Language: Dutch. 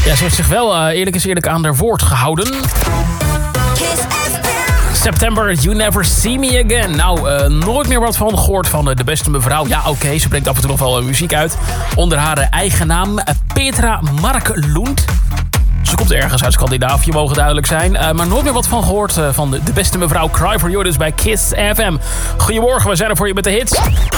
Ja, ze heeft zich wel eerlijk aan haar woord gehouden. September, You Never See Me Again. Nou, nooit meer wat van gehoord van de beste mevrouw. Ja, oké, ze brengt af en toe nog wel muziek uit. Onder haar eigen naam, Petra Marklund. Ze komt ergens uit Scandinavië, mogen duidelijk zijn. Maar nooit meer wat van gehoord van de beste mevrouw. Cry for You dus bij Kiss FM. Goedemorgen, we zijn er voor je met de hits.